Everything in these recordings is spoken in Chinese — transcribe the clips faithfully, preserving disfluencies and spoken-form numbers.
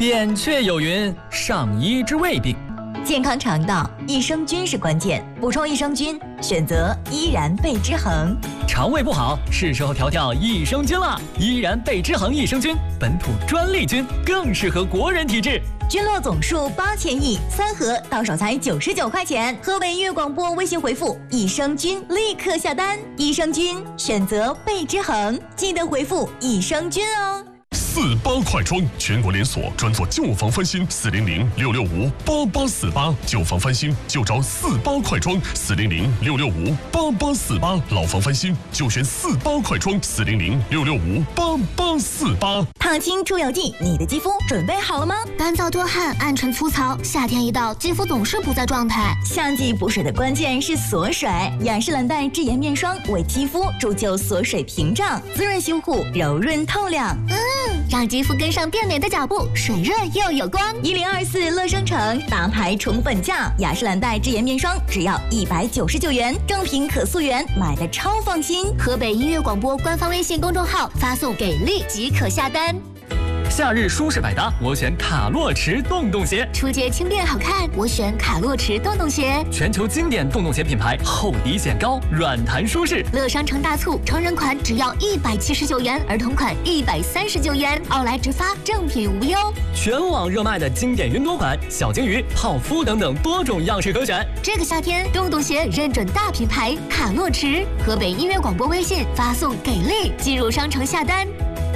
扁鹊有云：上医治未病。 健康肠道，益生菌是关键。补充益生菌，选择依然贝之恒。 肠胃不好，是时候调调益生菌了。依然贝之恒益生菌，本土专利菌，更适合国人体质。 菌落总数八千亿，三盒到手才九十九块钱。河北音乐广播微信回复益生菌，立刻下单。益生菌选择贝之恒，记得回复益生菌哦。 四八快装，全国连锁，专做旧房翻新，四零零六六五八八四八，旧房翻新就找四八快装，四零零六六五八八四八，老房翻新就选四八快装，四零零六六五八八四八。 烫青出油剂，你的肌肤准备好了吗？ 干燥多汗，暗沉粗糙，夏天一到，肌肤总是不在状态。 夏季补水的关键是锁水，雅诗兰黛智颜面霜为肌肤铸就锁水屏障，滋润修护，柔润透亮。 嗯，让肌肤跟上变美的脚步，水润又有光。 一零二四乐生城大牌宠粉价，雅诗兰黛智颜面霜只要一百九十九元，正品可溯源，买的超放心。 河北音乐广播官方微信公众号发送给力即可下单。 夏日舒适百搭，我选卡洛驰洞洞鞋。 初阶轻便好看，我选卡洛驰洞洞鞋。 全球经典洞洞鞋品牌，厚底显高，软弹舒适。 乐商城大促，成人款只要一百七十九元，儿童款一百三十九元，奥莱直发，正品无忧。 全网热卖的经典云朵款、小金鱼、泡芙等等多种样式可选。 这个夏天，洞洞鞋认准大品牌卡洛驰。河北音乐广播微信发送给力，进入商城下单。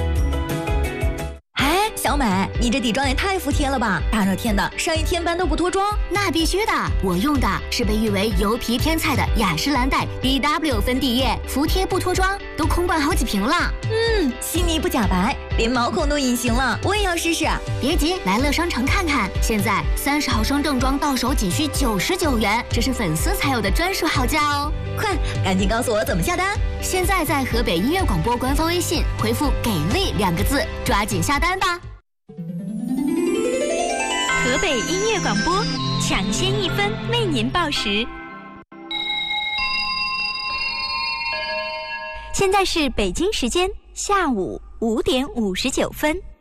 小美，你这底妆也太服帖了吧！大热天的，上一天班都不脱妆？ 那必须的，我用的是被誉为油皮天菜的雅诗兰黛 B W 粉底液，服帖不脱妆，都空灌好几瓶了。 嗯，细腻不假白，连毛孔都隐形了，我也要试试。 别急，来乐商城看看，现在三十毫升正装到手仅需九十九元，这是粉丝才有的专属好价哦！ 快，赶紧告诉我怎么下单！ 现在在河北音乐广播官方微信回复“给力”两个字，抓紧下单吧！ 河北音乐广播，抢先一分为您报时。现在是北京时间下午五点五十九分。